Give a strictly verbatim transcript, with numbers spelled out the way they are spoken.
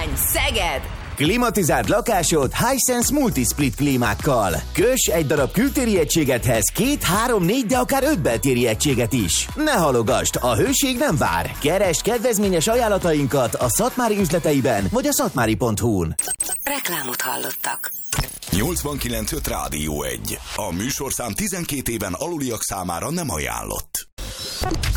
Gyurcsány, Szeged! Klimatizált lakásod Hisense Multisplit klímákkal. Köss egy darab kültéri egységethez két, három, négy, de akár öt beltéri egységet is. Ne halogasd, a hőség nem vár. Keresd kedvezményes ajánlatainkat a Szatmári üzleteiben vagy a szatmári pont hu-n. Reklámot hallottak. nyolcvankilenc öt Rádió egy. A műsorszám tizenkét éven aluliak számára nem ajánlott.